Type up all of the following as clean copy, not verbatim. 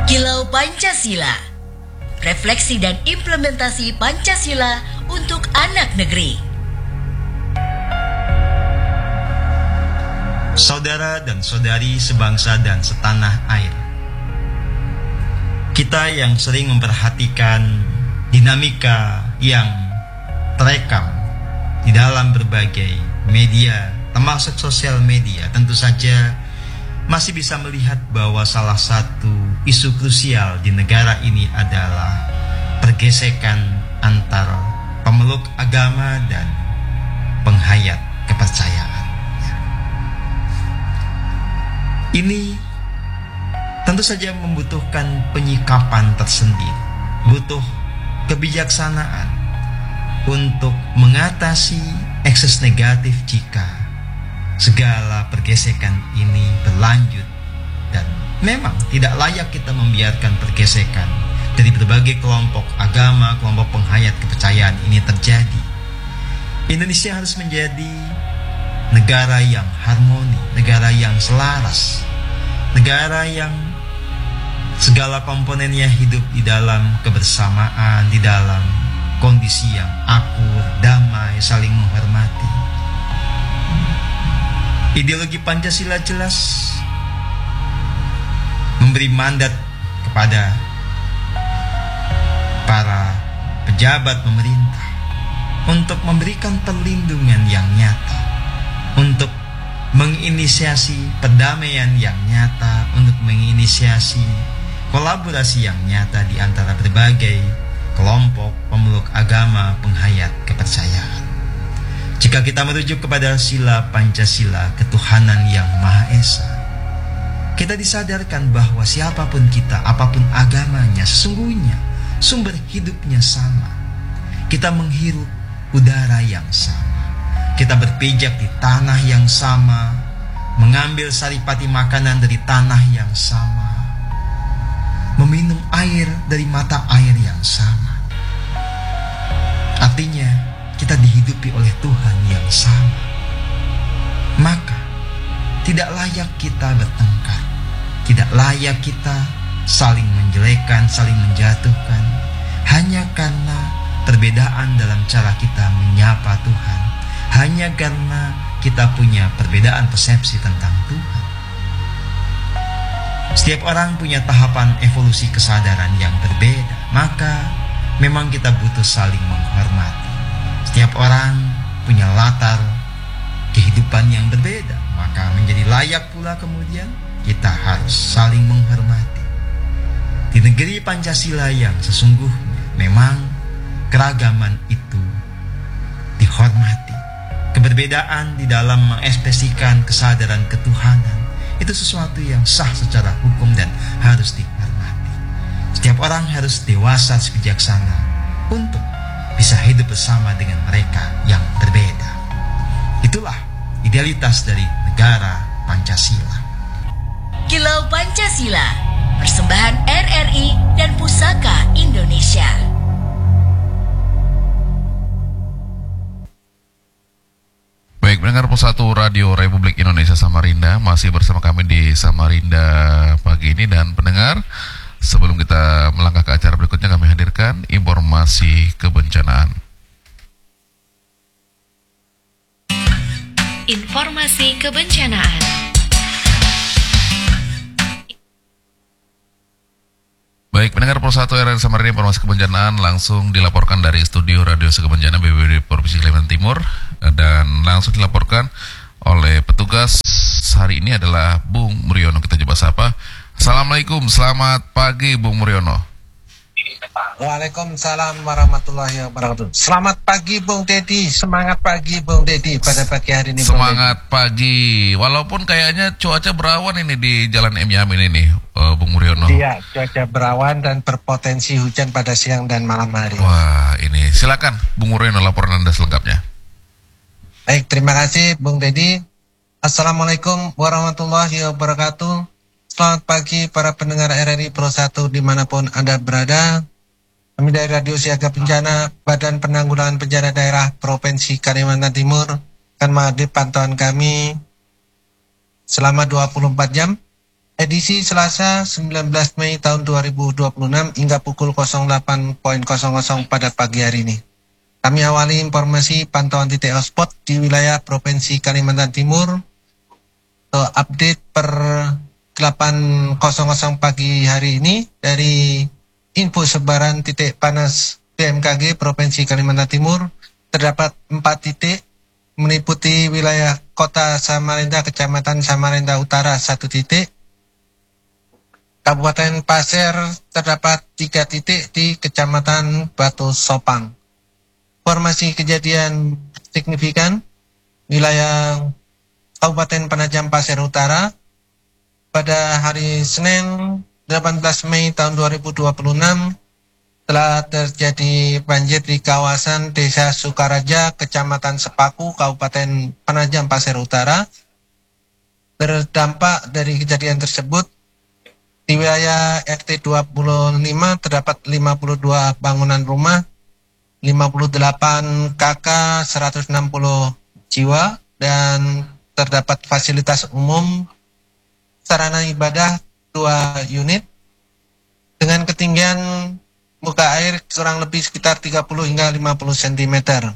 Kilau Pancasila. Refleksi dan implementasi Pancasila untuk anak negeri. Saudara dan saudari sebangsa dan setanah air, kita yang sering memperhatikan dinamika yang terekam di dalam berbagai media, termasuk sosial media, tentu saja masih bisa melihat bahwa salah satu isu krusial di negara ini adalah pergesekan antara pemeluk agama dan penghayat kepercayaan. Ini tentu saja membutuhkan penyikapan tersendiri, butuh kebijaksanaan untuk mengatasi ekses negatif jika segala pergesekan ini berlanjut. Dan memang tidak layak kita membiarkan pergesekan dari berbagai kelompok agama, kelompok penghayat kepercayaan ini terjadi. Indonesia harus menjadi negara yang harmoni, negara yang selaras, negara yang segala komponennya hidup di dalam kebersamaan, di dalam kondisi yang akur, damai, saling menghormati. Ideologi Pancasila jelas memberi mandat kepada para pejabat pemerintah untuk memberikan perlindungan yang nyata, untuk menginisiasi perdamaian yang nyata, untuk menginisiasi kolaborasi yang nyata di antara berbagai kelompok pemeluk agama penghayat kepercayaan. Jika kita merujuk kepada sila Pancasila, ketuhanan yang Maha Esa, kita disadarkan bahwa siapapun kita, apapun agamanya, sesungguhnya sumber hidupnya sama. Kita menghirup udara yang sama, kita berpijak di tanah yang sama, mengambil saripati makanan dari tanah yang sama, meminum air dari mata air yang sama. Artinya kita dihidupi oleh Tuhan yang sama. Maka tidak layak kita bertengkar, tidak layak kita saling menjelekkan, saling menjatuhkan, hanya karena perbedaan dalam cara kita menyapa Tuhan, hanya karena kita punya perbedaan persepsi tentang Tuhan. Setiap orang punya tahapan evolusi kesadaran yang berbeda, maka memang kita butuh saling menghormati. Setiap orang punya latar kehidupan yang berbeda, maka menjadi layak pula kemudian kita harus saling menghormati. Di negeri Pancasila yang sesungguhnya memang keragaman itu dihormati. Keberbedaan di dalam mengekspresikan kesadaran ketuhanan itu sesuatu yang sah secara hukum dan harus dihormati. Setiap orang harus dewasa, bijaksana untuk bisa hidup bersama dengan mereka yang berbeda. Itulah idealitas dari negara Pancasila. Kilau Pancasila, persembahan RRI dan Pusaka Indonesia. Baik, pendengar Pusatu Radio Republik Indonesia Samarinda, masih bersama kami di Samarinda pagi ini. Dan pendengar, sebelum kita melangkah ke acara berikutnya, kami hadirkan informasi kebencanaan. Informasi kebencanaan. Baik, pendengar Pusatu RRI Samarinda, informasi kebencanaan langsung dilaporkan dari studio Radio Sekebencanaan BPBD Provinsi Kalimantan Timur, dan langsung dilaporkan oleh petugas. Hari ini adalah Bung Muriono. Kita coba sapa. Assalamualaikum, selamat pagi Bung Muriono. Waalaikumsalam warahmatullahi wabarakatuh. Selamat pagi Bung Dedi, semangat pagi Bung Dedi pada pagi hari ini. Semangat pagi, walaupun kayaknya cuaca berawan ini di Jalan M. Yamin ini, Bung Muriono. Iya, cuaca berawan dan berpotensi hujan pada siang dan malam hari. Wah, ini silakan Bung Muriono, laporan Anda selengkapnya. Baik, terima kasih Bung Dedi. Assalamualaikum warahmatullahi wabarakatuh. Selamat pagi para pendengar RRI Pro 1 dimanapun Anda berada. Kami dari Radio Siaga Bencana, Badan Penanggulangan Bencana Daerah Provinsi Kalimantan Timur, akan menghadirkan pantauan kami selama 24 jam edisi Selasa 19 Mei tahun 2026 hingga pukul 08.00 pada pagi hari ini. Kami awali informasi pantauan titik hotspot di wilayah Provinsi Kalimantan Timur. Update per 8.00 pagi hari ini dari info sebaran titik panas BMKG Provinsi Kalimantan Timur, terdapat 4 titik meliputi wilayah Kota Samarinda, Kecamatan Samarinda Utara 1 titik. Kabupaten Pasir terdapat 3 titik di Kecamatan Batu Sopang. Informasi kejadian signifikan wilayah Kabupaten Penajam Pasir Utara pada hari Senin 18 Mei tahun 2026 telah terjadi banjir di kawasan Desa Sukaraja, Kecamatan Sepaku, Kabupaten Penajam Pasir Utara. Terdampak dari kejadian tersebut, di wilayah RT 25 terdapat 52 bangunan rumah, 58 KK, 160 jiwa, dan terdapat fasilitas umum, sarana ibadah 2 unit, dengan ketinggian muka air kurang lebih sekitar 30 hingga 50 cm.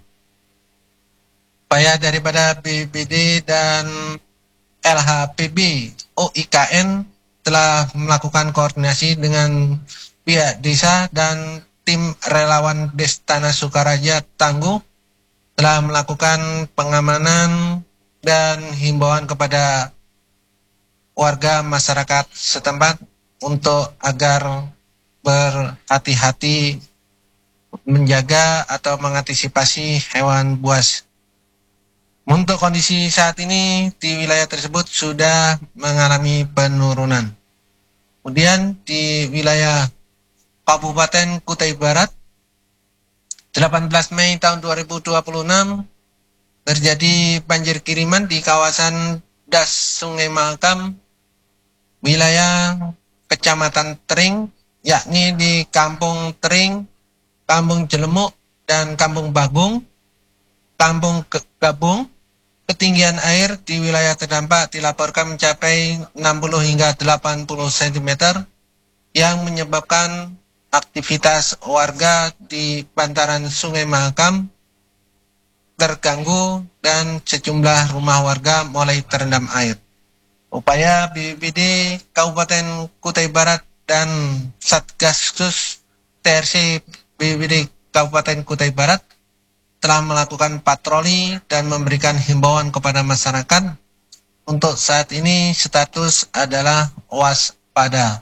Upaya daripada BPBD dan LHPB OIKN telah melakukan koordinasi dengan pihak desa dan tim relawan Destana Sukaraja Tangguh telah melakukan pengamanan dan himbauan kepada warga masyarakat setempat untuk agar berhati-hati menjaga atau mengantisipasi hewan buas. Untuk kondisi saat ini di wilayah tersebut sudah mengalami penurunan. Kemudian di wilayah Kabupaten Kutai Barat 18 Mei tahun 2026 terjadi banjir kiriman di kawasan Das Sungai Mahakam, wilayah Kecamatan Tering, yakni di Kampung Tering, Kampung Jelemuk, dan Kampung Bagung, Kampung Gabung. Ketinggian air di wilayah terdampak dilaporkan mencapai 60 hingga 80 cm yang menyebabkan aktivitas warga di bantaran Sungai Mahakam terganggu dan sejumlah rumah warga mulai terendam air. Upaya BPBD Kabupaten Kutai Barat dan Satgasus TRC BPBD Kabupaten Kutai Barat telah melakukan patroli dan memberikan himbauan kepada masyarakat. Untuk saat ini status adalah waspada.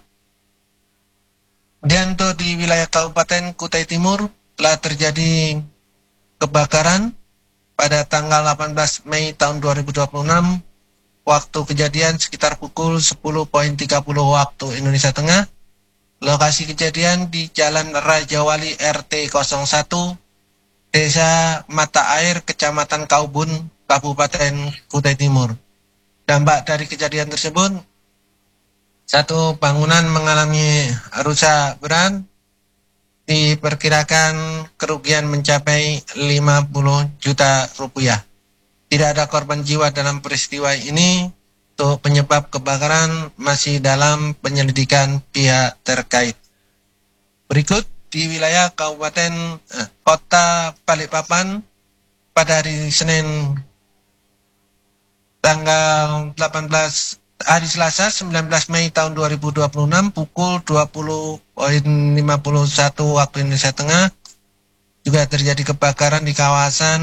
Dan untuk di wilayah Kabupaten Kutai Timur telah terjadi kebakaran pada tanggal 18 Mei tahun 2026. Waktu kejadian sekitar pukul 10.30 waktu Indonesia Tengah. Lokasi kejadian di Jalan Raja Wali RT 01, Desa Mata Air, Kecamatan Kaubun, Kabupaten Kutai Timur. Dampak dari kejadian tersebut, 1 bangunan mengalami rusak berat, diperkirakan kerugian mencapai 50 juta rupiah. Tidak ada korban jiwa dalam peristiwa ini. Untuk penyebab kebakaran masih dalam penyelidikan pihak terkait. Berikut di wilayah Kabupaten Kota Balikpapan pada hari Senin tanggal 18 hari Selasa 19 Mei tahun 2026 pukul 20.51 waktu Indonesia Tengah juga terjadi kebakaran di kawasan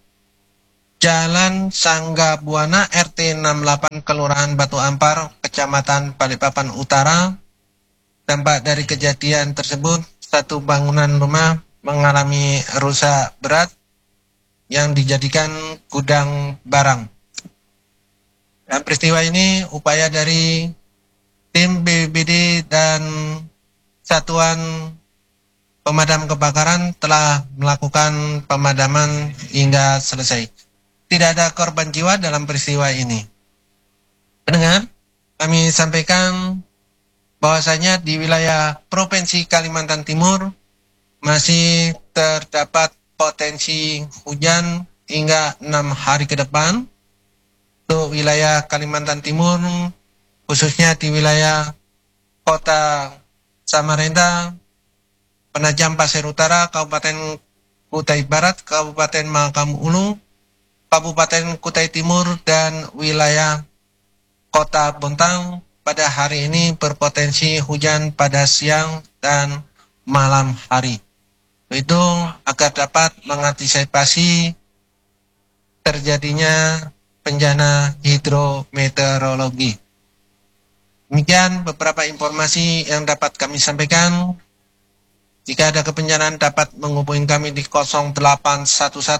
Jalan Sangga Buana RT 68 Kelurahan Batu Ampar, Kecamatan Balikpapan Utara. Dampak dari kejadian tersebut, 1 bangunan rumah mengalami rusak berat yang dijadikan gudang barang. Dan peristiwa ini upaya dari tim BPBD dan Satuan Pemadam Kebakaran telah melakukan pemadaman hingga selesai. Tidak ada korban jiwa dalam peristiwa ini. Pendengar, kami sampaikan bahwasanya di wilayah Provinsi Kalimantan Timur masih terdapat potensi hujan hingga 6 hari ke depan. Untuk wilayah Kalimantan Timur khususnya di wilayah Kota Samarinda, Penajam Pasir Utara, Kabupaten Kutai Barat, Kabupaten Mahakam Ulu, Kabupaten Kutai Timur, dan wilayah Kota Bontang pada hari ini berpotensi hujan pada siang dan malam hari. Itu agar dapat mengantisipasi terjadinya bencana hidrometeorologi. Demikian beberapa informasi yang dapat kami sampaikan. Jika ada kebencanaan dapat menghubungi kami di 0811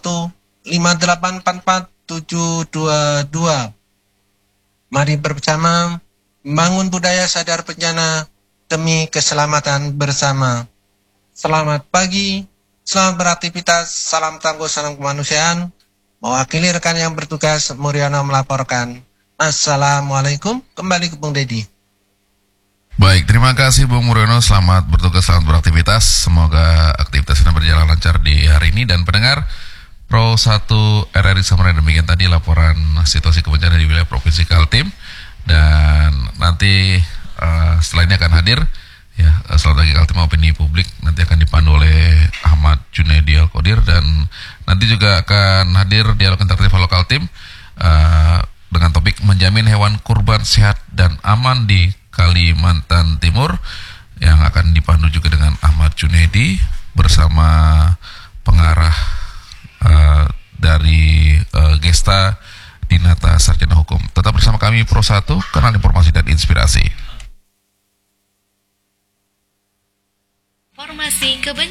5844 722. Mari bersama membangun budaya sadar bencana demi keselamatan bersama. Selamat pagi, selamat beraktivitas, salam tangguh, salam kemanusiaan. Mewakili rekan yang bertugas, Muriono melaporkan. Assalamualaikum, kembali ke Bung Dedi. Baik, terima kasih Bung Muriono, selamat bertugas, selamat beraktivitas. Semoga aktivitasnya berjalan lancar di hari ini. Dan pendengar Pro 1 RRI Samarinda, demikian tadi laporan situasi kebencanaan di wilayah Provinsi Kaltim. Dan nanti setelah ini akan hadir ya, selamat pagi Kaltim opini publik, nanti akan dipandu oleh Ahmad Junaidi Al-Qadir. Dan nanti juga akan hadir dialog interaktif Halo Kaltim dengan topik menjamin hewan kurban sehat dan aman di Kalimantan Timur, yang akan dipandu juga dengan Ahmad Junaidi bersama pengarah dari Gesta Dinata Sarjana Hukum. Tetap bersama kami Pro 1, kanal informasi dan inspirasi. Informasi kebencanaan.